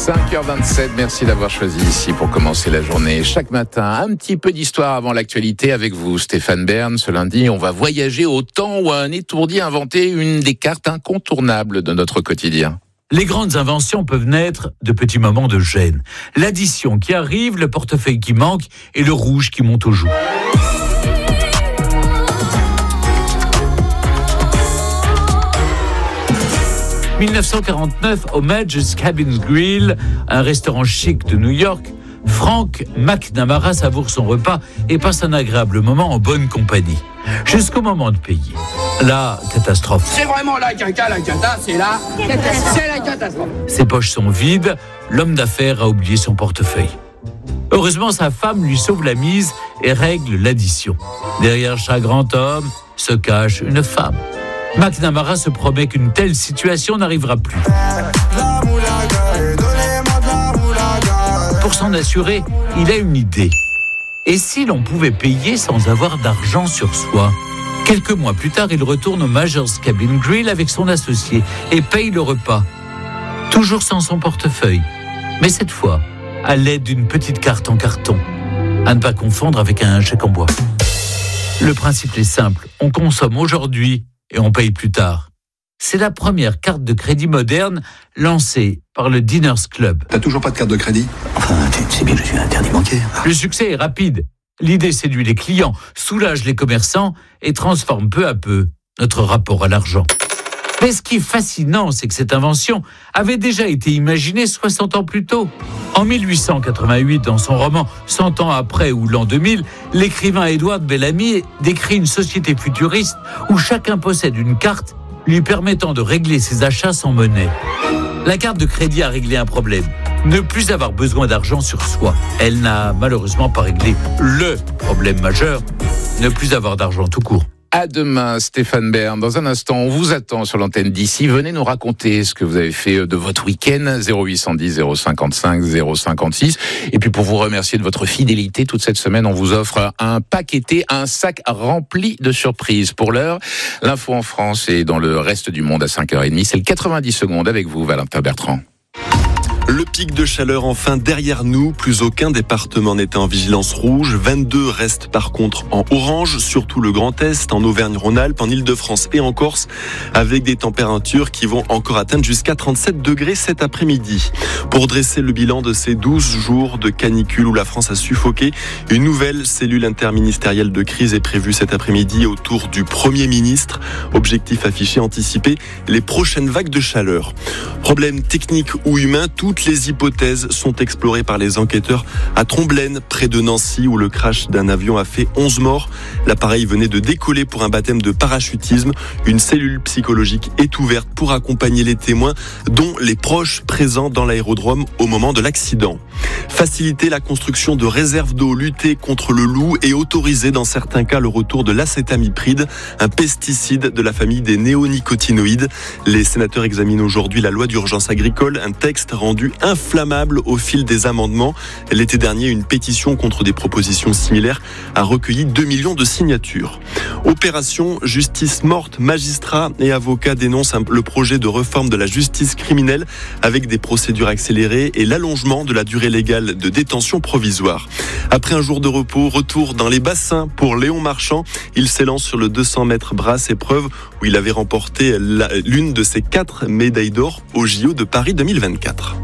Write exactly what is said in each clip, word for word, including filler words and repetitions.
cinq heures vingt-sept, merci d'avoir choisi ici pour commencer la journée. Chaque matin, un petit peu d'histoire avant l'actualité avec vous, Stéphane Bern. Ce lundi, on va voyager au temps où un étourdi a inventé une des cartes incontournables de notre quotidien. Les grandes inventions peuvent naître de petits moments de gêne. L'addition qui arrive, le portefeuille qui manque et le rouge qui monte aux joues. dix-neuf cent quarante-neuf, au Major's Cabin Grill, un restaurant chic de New York, Frank McNamara savoure son repas et passe un agréable moment en bonne compagnie. Jusqu'au moment de payer. La catastrophe. C'est vraiment la caca, la cata, c'est la catastrophe. C'est la catastrophe. Ses poches sont vides, l'homme d'affaires a oublié son portefeuille. Heureusement, sa femme lui sauve la mise et règle l'addition. Derrière chaque grand homme se cache une femme. McNamara se promet qu'une telle situation n'arrivera plus. Pour s'en assurer, il a une idée. Et si l'on pouvait payer sans avoir d'argent sur soi ? Quelques mois plus tard, il retourne au Major's Cabin Grill avec son associé et paye le repas. Toujours sans son portefeuille. Mais cette fois, à l'aide d'une petite carte en carton. À ne pas confondre avec un chèque en bois. Le principe est simple. On consomme aujourd'hui et on paye plus tard. C'est la première carte de crédit moderne lancée par le Diners Club. T'as toujours pas de carte de crédit ? Enfin, tu sais bien que je suis interdit bancaire. Le succès est rapide. L'idée séduit les clients, soulage les commerçants et transforme peu à peu notre rapport à l'argent. Mais ce qui est fascinant, c'est que cette invention avait déjà été imaginée soixante ans plus tôt. En mille huit cent quatre-vingt-huit, dans son roman cent ans après ou l'an deux mille, l'écrivain Edward Bellamy décrit une société futuriste où chacun possède une carte lui permettant de régler ses achats sans monnaie. La carte de crédit a réglé un problème. Ne plus avoir besoin d'argent sur soi. Elle n'a malheureusement pas réglé le problème majeur, ne plus avoir d'argent tout court. À demain, Stéphane Bern. Dans un instant, on vous attend sur l'antenne d'ici. Venez nous raconter ce que vous avez fait de votre week-end. zéro huit cent dix, zéro cinquante-cinq, zéro cinquante-six. Et puis pour vous remercier de votre fidélité, toute cette semaine, on vous offre un paqueté, un sac rempli de surprises. Pour l'heure, l'info en France et dans le reste du monde à cinq heures trente. C'est le quatre-vingt-dix secondes avec vous, Valentin Bertrand. Le pic de chaleur enfin derrière nous, plus aucun département n'était en vigilance rouge, vingt-deux restent par contre en orange, surtout le Grand Est, en Auvergne-Rhône-Alpes, en Île-de-France et en Corse, avec des températures qui vont encore atteindre jusqu'à trente-sept degrés cet après-midi. Pour dresser le bilan de ces douze jours de canicule où la France a suffoqué, une nouvelle cellule interministérielle de crise est prévue cet après-midi autour du Premier ministre. Objectif affiché, anticiper les prochaines vagues de chaleur. Problème technique ou humain, toutes les hypothèses sont explorées par les enquêteurs à Tromblaine, près de Nancy, où le crash d'un avion a fait onze morts. L'appareil venait de décoller pour un baptême de parachutisme. Une cellule psychologique est ouverte pour accompagner les témoins, dont les proches présents dans l'aérodrome au moment de l'accident. Faciliter la construction de réserves d'eau, lutter contre le loup et autoriser dans certains cas le retour de l'acétamipride, un pesticide de la famille des néonicotinoïdes. Les sénateurs examinent aujourd'hui la loi d'urgence agricole, un texte rendu inflammable au fil des amendements. L'été dernier, une pétition contre des propositions similaires a recueilli deux millions de signatures. Opération justice morte, magistrats et avocats dénoncent le projet de réforme de la justice criminelle avec des procédures accélérées et l'allongement de la durée légale de détention provisoire. Après un jour de repos, retour dans les bassins pour Léon Marchand. Il s'élance sur le deux cents mètres brasse épreuve où il avait remporté la, l'une de ses quatre médailles d'or au J O de Paris deux mille vingt-quatre.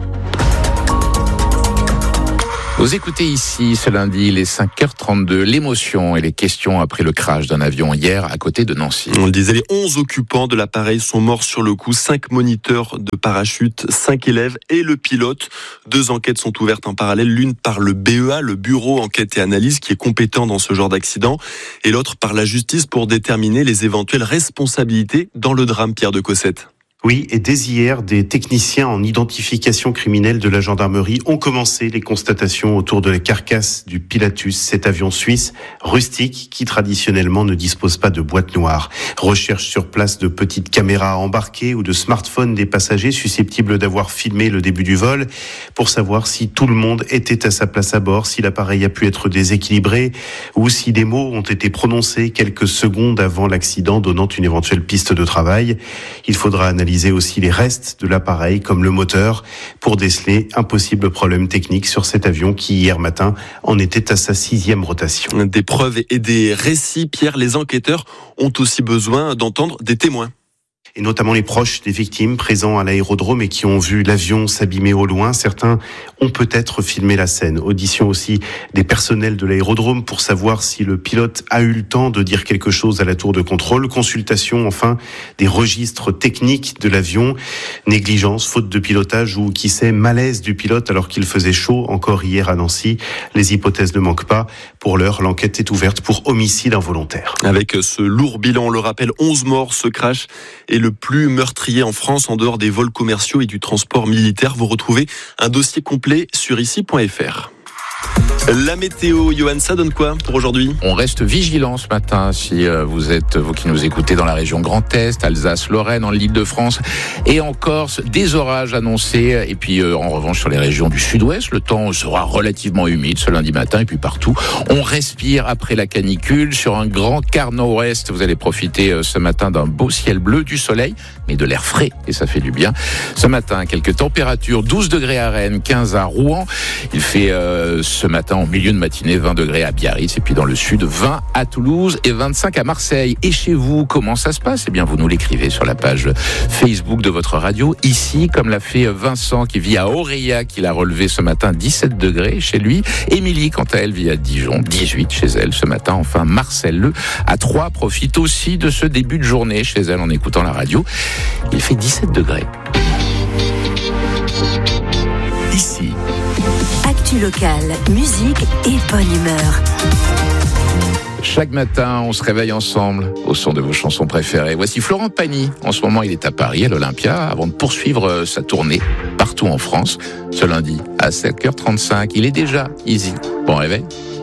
Vous écoutez ici ce lundi, les cinq heures trente-deux, l'émotion et les questions après le crash d'un avion hier à côté de Nancy. On le disait, les onze occupants de l'appareil sont morts sur le coup, cinq moniteurs de parachute, cinq élèves et le pilote. Deux enquêtes sont ouvertes en parallèle, l'une par le B E A, le Bureau Enquête et Analyse, qui est compétent dans ce genre d'accident, et l'autre par la justice pour déterminer les éventuelles responsabilités dans le drame, Pierre de Cossette. Oui, et dès hier, des techniciens en identification criminelle de la gendarmerie ont commencé les constatations autour de la carcasse du Pilatus, cet avion suisse rustique qui traditionnellement ne dispose pas de boîte noire. Recherche sur place de petites caméras embarquées ou de smartphones des passagers susceptibles d'avoir filmé le début du vol pour savoir si tout le monde était à sa place à bord, si l'appareil a pu être déséquilibré ou si des mots ont été prononcés quelques secondes avant l'accident donnant une éventuelle piste de travail. Il faudra analyser analyser aussi les restes de l'appareil, comme le moteur, pour déceler un possible problème technique sur cet avion qui, hier matin, en était à sa sixième rotation. Des preuves et des récits, Pierre, les enquêteurs ont aussi besoin d'entendre des témoins. Et notamment les proches des victimes présents à l'aérodrome et qui ont vu l'avion s'abîmer au loin. Certains ont peut-être filmé la scène. Audition aussi des personnels de l'aérodrome pour savoir si le pilote a eu le temps de dire quelque chose à la tour de contrôle. Consultation enfin des registres techniques de l'avion. Négligence, faute de pilotage ou qui sait malaise du pilote alors qu'il faisait chaud encore hier à Nancy. Les hypothèses ne manquent pas. Pour l'heure, l'enquête est ouverte pour homicide involontaire. Avec ce lourd bilan, on le rappelle, onze morts, ce crash est le plus meurtrier en France en dehors des vols commerciaux et du transport militaire. Vous retrouvez un dossier complet sur ici point f r. La météo, Johan, ça donne quoi pour aujourd'hui ? On reste vigilant ce matin si vous êtes, vous qui nous écoutez dans la région Grand Est, Alsace, Lorraine, en l'Île-de-France et en Corse, des orages annoncés. Et puis en revanche sur les régions du sud-ouest, le temps sera relativement humide ce lundi matin et puis partout. On respire après la canicule sur un grand quart nord-ouest. Vous allez profiter ce matin d'un beau ciel bleu, du soleil, mais de l'air frais et ça fait du bien. Ce matin, quelques températures, douze degrés à Rennes, quinze à Rouen. Il fait euh, ce matin en milieu de matinée vingt degrés à Biarritz et puis dans le sud vingt à Toulouse et vingt-cinq à Marseille. Et chez vous, comment ça se passe ? Eh bien, vous nous l'écrivez sur la page Facebook de votre radio. Ici, comme l'a fait Vincent qui vit à Aurillac, il a relevé ce matin dix-sept degrés chez lui. Émilie, quant à elle, vit à Dijon, dix-huit chez elle ce matin. Enfin, Marcel Le à Troyes profite aussi de ce début de journée chez elle en écoutant la radio. Il fait dix-sept degrés. Ici. Actu locale, musique et bonne humeur. Chaque matin, on se réveille ensemble au son de vos chansons préférées. Voici Florent Pagny. En ce moment, il est à Paris, à l'Olympia, avant de poursuivre sa tournée partout en France. Ce lundi, à cinq heures trente-cinq, il est déjà easy. Bon réveil.